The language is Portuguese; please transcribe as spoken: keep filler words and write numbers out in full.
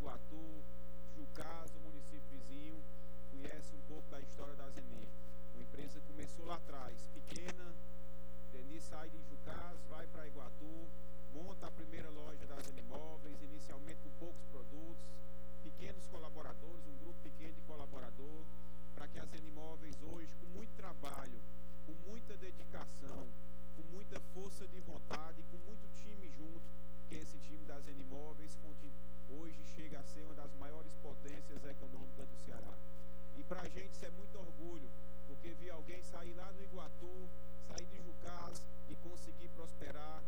Iguatu, Jucás, o município vizinho, conhece um pouco da história da Zeni. Uma empresa que começou lá atrás, pequena, Zeni sai de Jucás, vai para Iguatu, monta a primeira loja da Zeni Móveis, inicialmente com poucos produtos, pequenos colaboradores, um grupo pequeno de colaborador, para que a Zeni Móveis hoje, com muito trabalho, com muita dedicação, com muita força de vontade, com muito time junto, que esse time da Zeni Móveis hoje chega a ser uma das maiores potências econômicas do Ceará. E para a gente isso é muito orgulho, porque vi alguém sair lá do Iguatu, sair de Jucás e conseguir prosperar